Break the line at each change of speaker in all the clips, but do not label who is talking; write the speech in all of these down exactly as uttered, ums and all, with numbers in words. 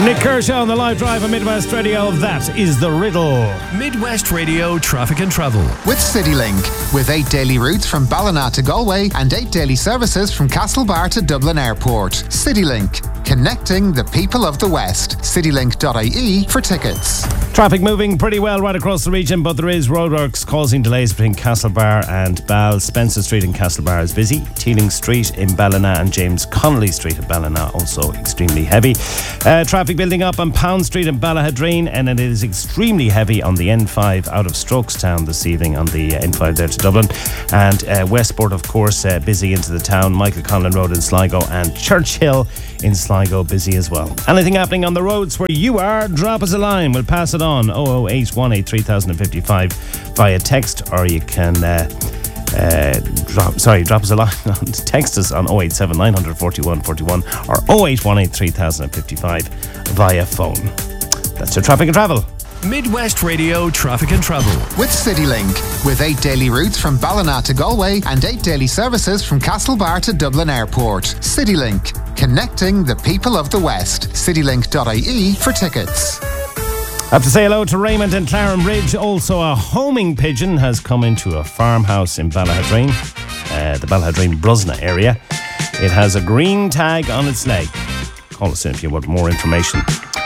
Nick Kershaw on the live drive on Midwest Radio. That is the riddle.
Midwest Radio Traffic and Travel.
With CityLink. With eight daily routes from Ballina to Galway and eight daily services from Castlebar to Dublin Airport. CityLink. Connecting the people of the West. citylink dot I E for tickets.
Traffic moving pretty well right across the region, but there is roadworks causing delays between Castlebar and Ball. Spencer Street in Castlebar is busy. Teeling Street in Ballina and James Connolly Street in Ballina also extremely heavy. Uh, traffic building up on Pound Street in Ballahadreen, and it is extremely heavy on the N five out of Strokestown this evening on the N five there to Dublin. And uh, Westport, of course, uh, busy into the town. Michael Conlon Road in Sligo and Churchill in Sligo busy as well. Anything happening on the roads where you are, drop us a line. We'll pass it on oh oh eight one eight three thousand fifty-five via text, or you can uh, uh, drop sorry drop us a line. Text us on oh eight seven nine four one four one or oh eight one eight three thousand fifty-five via phone. That's your traffic and travel.
Midwest Radio Traffic and Travel.
With CityLink. With eight daily routes from Ballina to Galway and eight daily services from Castlebar to Dublin Airport. CityLink. Connecting the people of the West. citylink dot I E for tickets.
I have to say hello to Raymond in Clarenbridge. Also, a homing pigeon has come into a farmhouse in Ballahadreen, uh, the Ballahadreen Brusna area. It has a green tag on its leg. Call us in if you want more information.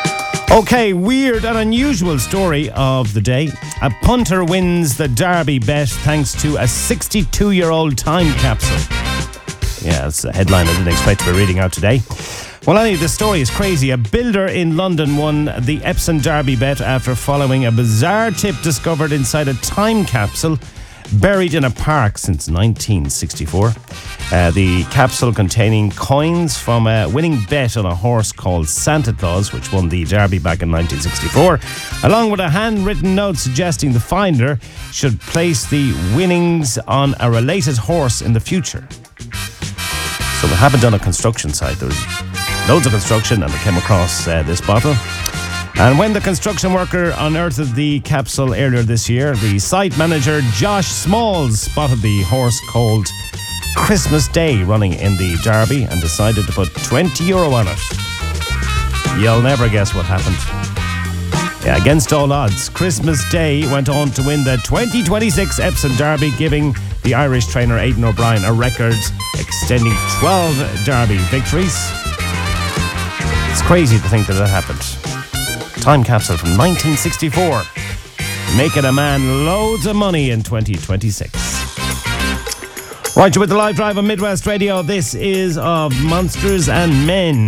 Okay, weird and unusual story of the day. A punter wins the Derby bet thanks to a sixty-two-year-old time capsule. Yeah, that's a headline I didn't expect to be reading out today. Well, anyway, the story is crazy. A builder in London won the Epsom Derby bet after following a bizarre tip discovered inside a time capsule buried in a park since nineteen sixty-four. Uh, the capsule containing coins from a winning bet on a horse called Santa Claus, which won the Derby back in nineteen sixty-four, along with a handwritten note suggesting the finder should place the winnings on a related horse in the future. So it happened on a construction site. There was loads of construction and they came across uh, this bottle. And when the construction worker unearthed the capsule earlier this year, the site manager Josh Smalls spotted the horse called Christmas Day running in the Derby and decided to put twenty euro on it. You'll never guess what happened. Yeah, against all odds, Christmas Day went on to win the twenty twenty-six Epsom Derby, giving the Irish trainer Aidan O'Brien a record extending twelve Derby victories. It's crazy to think that that happened. Time capsule from nineteen sixty-four, making a man loads of money in twenty twenty-six. Right, you're with the live drive on Midwest Radio. This is of Monsters and Men.